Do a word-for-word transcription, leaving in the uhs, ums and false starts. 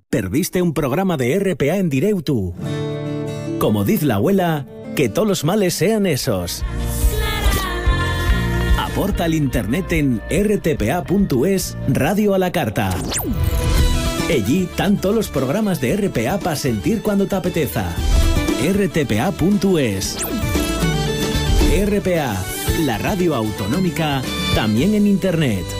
¿Perdiste un programa de R P A en directo? Como dice la abuela, que todos los males sean esos. Aporta al internet en r t p a punto es Radio a la Carta. Allí están todos los programas de R P A para sentir cuando te apeteza. r t p a punto es. R P A, la radio autonómica, también en internet.